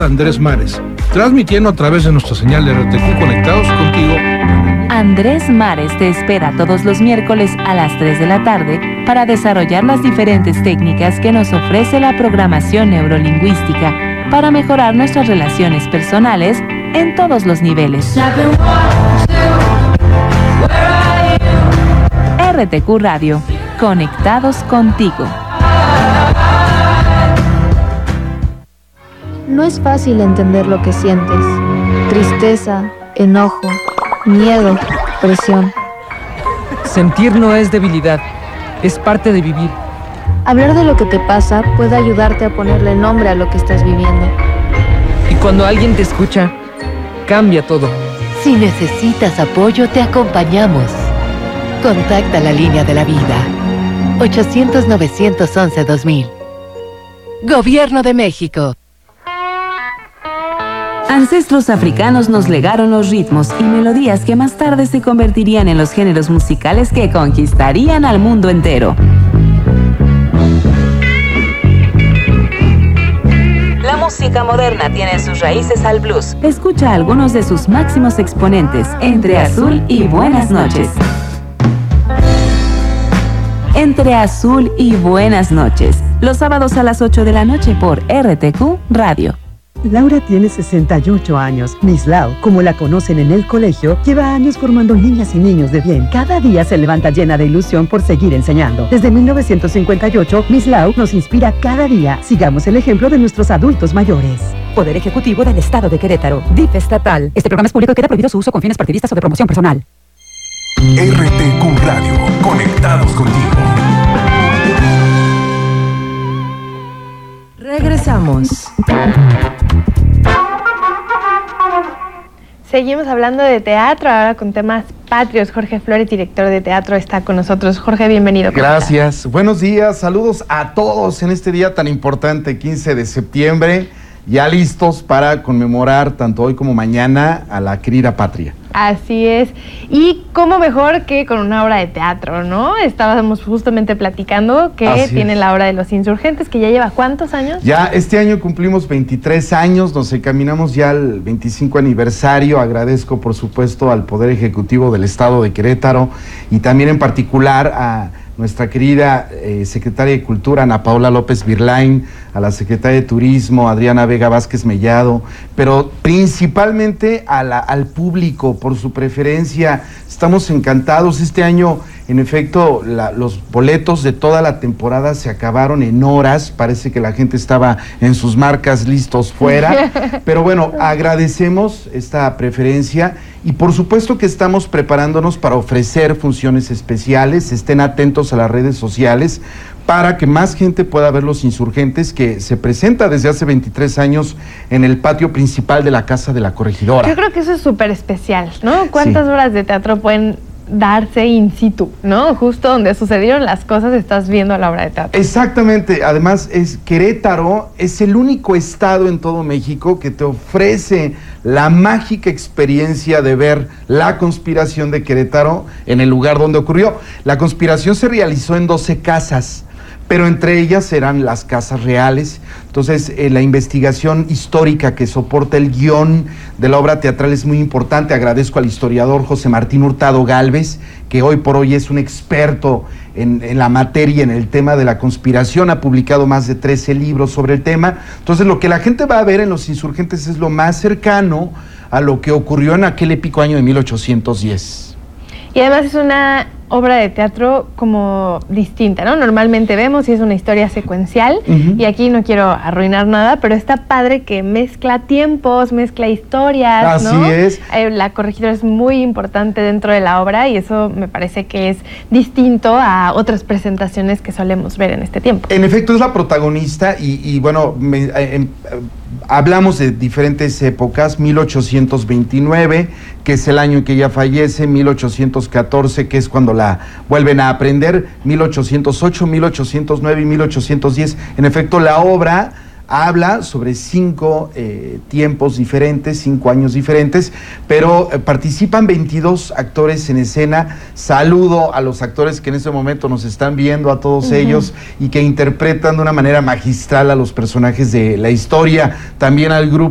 Andrés Mares, transmitiendo a través de nuestra señal de RTQ Conectados Contigo. Andrés Mares te espera todos los miércoles a las 3 de la tarde para desarrollar las diferentes técnicas que nos ofrece la programación neurolingüística para mejorar nuestras relaciones personales en todos los niveles. RTQ Radio, conectados contigo. No es fácil entender lo que sientes. Tristeza, enojo, miedo, presión. Sentir no es debilidad, es parte de vivir. Hablar de lo que te pasa puede ayudarte a ponerle nombre a lo que estás viviendo. Y cuando alguien te escucha, cambia todo. Si necesitas apoyo, te acompañamos. Contacta la línea de la vida. 800-911-2000. Gobierno de México. Ancestros africanos nos legaron los ritmos y melodías que más tarde se convertirían en los géneros musicales que conquistarían al mundo entero. La música moderna tiene sus raíces al blues. Escucha a algunos de sus máximos exponentes, Entre Azul y Buenas Noches. Entre Azul y Buenas Noches, los sábados a las 8 de la noche por RTQ Radio. Laura tiene 68 años. Miss Lau, como la conocen en el colegio, lleva años formando niñas y niños de bien. Cada día se levanta llena de ilusión por seguir enseñando. Desde 1958, Miss Lau nos inspira cada día. Sigamos el ejemplo de nuestros adultos mayores. Poder Ejecutivo del Estado de Querétaro. DIF estatal. Este programa es público y queda prohibido su uso con fines partidistas o de promoción personal. RTQ Radio. Conectados contigo. Regresamos. Seguimos hablando de teatro, ahora con temas patrios. Jorge Flores, director de teatro, está con nosotros. Jorge, bienvenido. Gracias. Buenos días, saludos a todos en este día tan importante, 15 de septiembre, ya listos para conmemorar tanto hoy como mañana a la querida patria. Así es. Y cómo mejor que con una obra de teatro, ¿no? Estábamos justamente platicando que tiene la obra de Los Insurgentes, que ya lleva ¿cuántos años? Ya este año cumplimos 23 años, nos encaminamos ya al 25 aniversario. Agradezco, por supuesto, al Poder Ejecutivo del Estado de Querétaro y también en particular a nuestra querida secretaria de Cultura, Ana Paula López Virlain, a la secretaria de Turismo, Adriana Vega Vázquez Mellado, pero principalmente al público por su preferencia. Estamos encantados. Este año, en efecto, los boletos de toda la temporada se acabaron en horas. Parece que la gente estaba en sus marcas listos fuera. Pero bueno, agradecemos esta preferencia y por supuesto que estamos preparándonos para ofrecer funciones especiales. Estén atentos a las redes sociales para que más gente pueda ver Los Insurgentes, que se presenta desde hace 23 años en el patio principal de la Casa de la Corregidora. Yo creo que eso es súper especial, ¿no? ¿Cuántas horas de teatro pueden darse in situ, ¿no? Justo donde sucedieron las cosas estás viendo la obra de teatro. Exactamente. Además, Querétaro es el único estado en todo México que te ofrece la mágica experiencia de ver la conspiración de Querétaro en el lugar donde ocurrió. La conspiración se realizó en 12 casas, pero entre ellas eran las casas reales. Entonces, la investigación histórica que soporta el guión de la obra teatral es muy importante. Agradezco al historiador José Martín Hurtado Gálvez, que hoy por hoy es un experto en la materia, en el tema de la conspiración. Ha publicado más de 13 libros sobre el tema. Entonces, lo que la gente va a ver en Los Insurgentes es lo más cercano a lo que ocurrió en aquel épico año de 1810. Y además es una obra de teatro como distinta, ¿no? Normalmente vemos y es una historia secuencial, y aquí no quiero arruinar nada, pero está padre que mezcla tiempos, mezcla historias, ¿no? Así es. La corregidora es muy importante dentro de la obra y eso me parece que es distinto a otras presentaciones que solemos ver en este tiempo. En efecto, es la protagonista y bueno, hablamos de diferentes épocas. 1829, que es el año en que ella fallece, 1814, que es cuando la vuelven a aprender, 1808, 1809 y 1810. En efecto, la obra habla sobre 5 tiempos diferentes, 5 años diferentes, pero participan 22 actores en escena. Saludo a los actores que en este momento nos están viendo, a todos ellos, y que interpretan de una manera magistral a los personajes de la historia. También al grupo